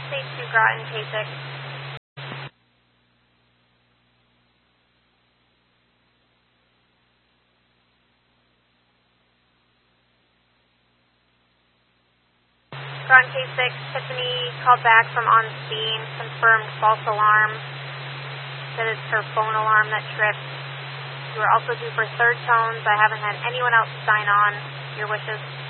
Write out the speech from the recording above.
State 2 Groton, K6. Groton K6, Tiffany called back from on scene, confirmed false alarm. Said it's her phone alarm that tripped. You were also due for third tones. I haven't had anyone else sign on. Your wishes.